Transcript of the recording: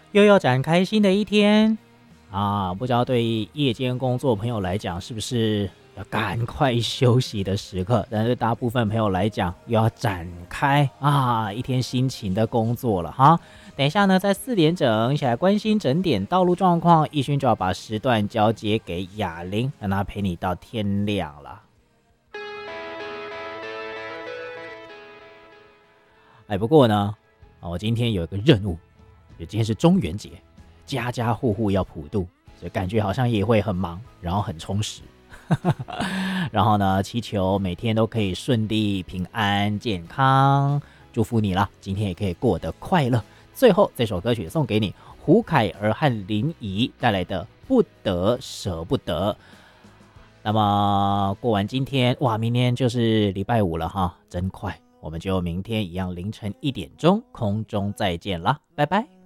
又要展开新的一天啊！不知道对夜间工作朋友来讲，是不是要赶快休息的时刻？但是大部分朋友来讲，又要展开啊一天辛勤的工作了哈。等一下呢，在4点整一起来关心整点道路状况，奕勋就要把时段交接给雅玲，让她陪你到天亮了。不过呢，我今天有一个任务，就今天是中元节，家家户户要普渡，所以感觉好像也会很忙，然后很充实。然后呢，祈求每天都可以顺利、平安、健康，祝福你啦！今天也可以过得快乐。最后这首歌曲送给你，胡凯儿和林怡带来的《不得舍不得》。那么过完今天，哇，明天就是礼拜五了哈，真快！我们就明天一样凌晨1点钟空中再见啦，拜拜。